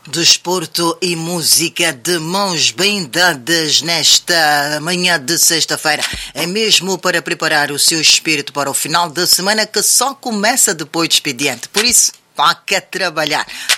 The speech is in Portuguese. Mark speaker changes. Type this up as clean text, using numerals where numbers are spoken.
Speaker 1: Desporto e música de mãos bem dadas nesta manhã de sexta-feira. É mesmo para preparar o seu espírito para o final da semana que só começa depois do expediente. Por isso, toca trabalhar.